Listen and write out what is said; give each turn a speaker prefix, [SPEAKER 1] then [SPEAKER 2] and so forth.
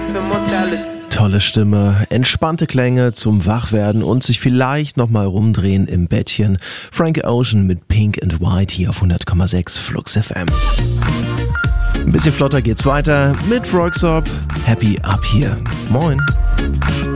[SPEAKER 1] life immortality.
[SPEAKER 2] Tolle Stimme, entspannte Klänge zum Wachwerden und sich vielleicht nochmal rumdrehen im Bettchen. Frank Ocean mit Pink and White hier auf 100,6 Flux FM. Ein bisschen flotter geht's weiter mit Röyksopp. Happy Up hier. Moin.